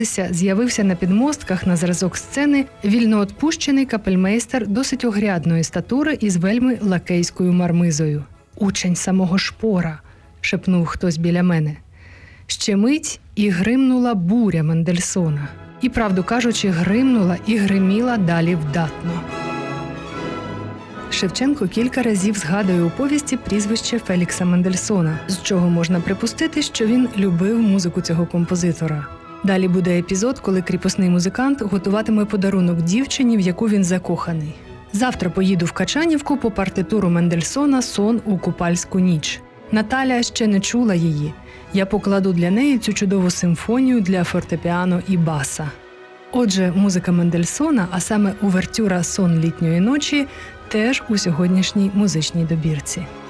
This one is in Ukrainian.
З'явився на підмостках на зразок сцени вільноотпущений капельмейстер досить огрядної статури із вельми лакейською мармизою. «Учень самого Шпора», – шепнув хтось біля мене. Ще мить і гримнула буря Мендельсона. І, правду кажучи, гримнула і гриміла далі вдатно. Шевченко кілька разів згадує у повісті прізвище Фелікса Мендельсона, з чого можна припустити, що він любив музику цього композитора. Далі буде епізод, коли кріпосний музикант готуватиме подарунок дівчині, в яку він закоханий. Завтра поїду в Качанівку по партитуру Мендельсона «Сон у купальську ніч». Наталя ще не чула її. Я покладу для неї цю чудову симфонію для фортепіано і баса. Отже, музика Мендельсона, а саме увертюра «Сон літньої ночі», теж у сьогоднішній музичній добірці.